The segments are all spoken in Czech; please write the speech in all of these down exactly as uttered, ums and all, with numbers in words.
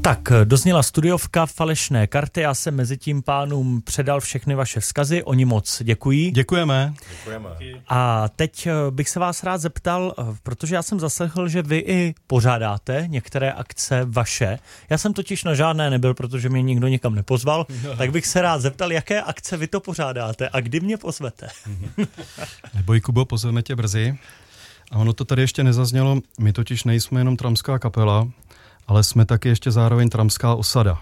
Tak, dozněla studiovka Falešné karty, já jsem mezi tím pánům předal všechny vaše vzkazy, oni moc děkují. Děkujeme. Děkujeme. A teď bych se vás rád zeptal, protože já jsem zaslechl, že vy i pořádáte některé akce vaše. Já jsem totiž na žádné nebyl, protože mě nikdo nikam nepozval, no. Tak bych se rád zeptal, jaké akce vy to pořádáte a kdy mě pozvete. Neboj, Kubo, pozveme tě brzy. A ono to tady ještě nezaznělo, my totiž nejsme jenom tramská kapela, ale jsme taky ještě zároveň tramská osada.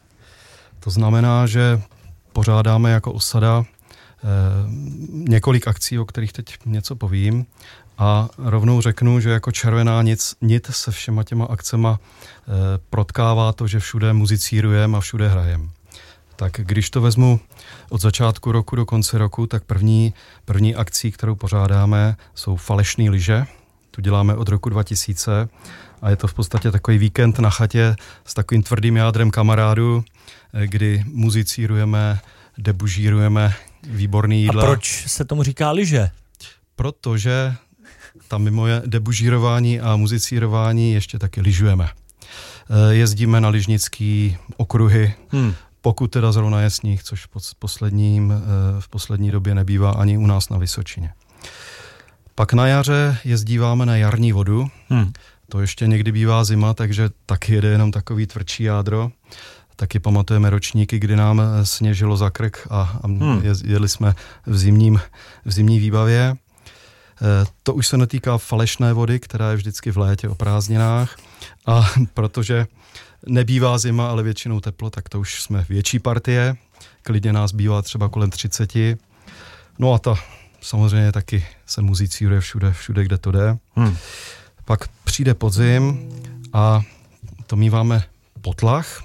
To znamená, že pořádáme jako osada eh, několik akcí, o kterých teď něco povím, a rovnou řeknu, že jako červená nic, nit se všema těma akcema eh, protkává to, že všude muzicírujeme a všude hrajeme. Tak když to vezmu od začátku roku do konce roku, tak první, první akcí, kterou pořádáme, jsou falešné lyže. Tu děláme od roku dva tisíce a je to v podstatě takový víkend na chatě s takovým tvrdým jádrem kamarádů, kdy muzicírujeme, debužírujeme výborný jídla. A proč se tomu říká lyže? Protože tam mimo je debužírování a muzicírování ještě taky lyžujeme. Jezdíme na lyžnický okruhy, hmm. pokud teda zrovna je sníh, což v, posledním, v poslední době nebývá ani u nás na Vysočině. Pak na jaře jezdíváme na jarní vodu, hmm. to ještě někdy bývá zima, takže taky jede jenom takový tvrdší jádro. Taky pamatujeme ročníky, kdy nám sněžilo za krk a, a hmm. jeli jsme v, zimním, v zimní výbavě. E, to už se netýká falešné vody, která je vždycky v létě o prázdninách, a protože nebývá zima, ale většinou teplo, tak to už jsme větší partie, klidně nás bývá třeba kolem třiceti. No a ta samozřejmě taky se muzicíruje všude, všude, kde to jde. Hmm. Pak přijde podzim a to míváme potlach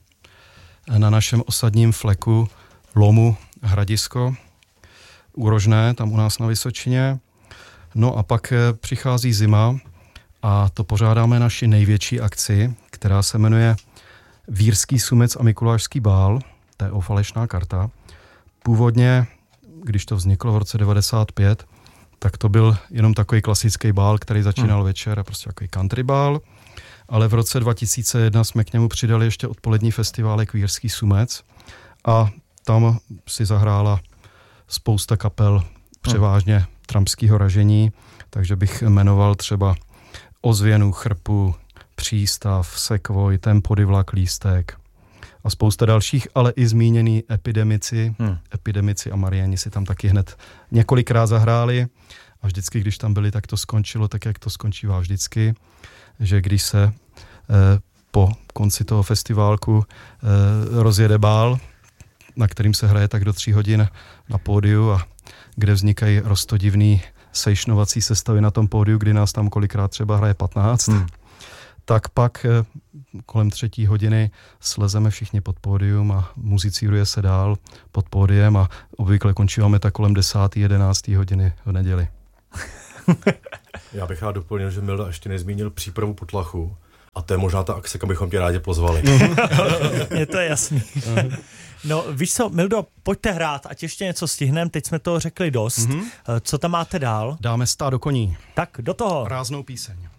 na našem osadním fleku lomu Hradisko, úrožné, tam u nás na Vysočině. No a pak přichází zima a to pořádáme naši největší akci, která se jmenuje Vírský sumec a Mikulášský bál, to je o falešná karta. Původně, když to vzniklo v roce devadesát pět, tak to byl jenom takový klasický bál, který začínal hmm. večer, a prostě takový country bál. Ale v roce dva tisíce jedna jsme k němu přidali ještě odpolední festiválek Vírský sumec a tam si zahrála spousta kapel, převážně tramského ražení, takže bych jmenoval třeba Ozvěnu, Chrpu, Přístav, Sekvoj, Tempody, Vlak, Lístek a spousta dalších, ale i zmíněný Epidemici, hmm. Epidemici a Mariani si tam taky hned několikrát zahráli a vždycky, když tam byli, tak to skončilo tak, jak to skončívá vždycky, že když se eh, po konci toho festiválku eh, rozjede bál, na kterým se hraje tak do tří hodin na pódiu a kde vznikají roztodivný sejšnovací sestavy na tom pódiu, kdy nás tam kolikrát třeba hraje patnáct, hmm. tak pak eh, kolem třetí hodiny slezeme všichni pod pódium a muzicíruje se dál pod pódiem a obvykle končíváme tak kolem desáté, jedenácté hodiny v neděli. Já bych rád doplnil, že Milda ještě nezmínil přípravu potlachu a to je možná ta akce, kam bychom tě rádi pozvali. Je to jasný. No víš co, Mildo, pojďte hrát, ať ještě něco stihneme, teď jsme toho řekli dost. Mm-hmm. Co tam máte dál? Dáme stádo koní. Tak, do toho. Ráznou píseň.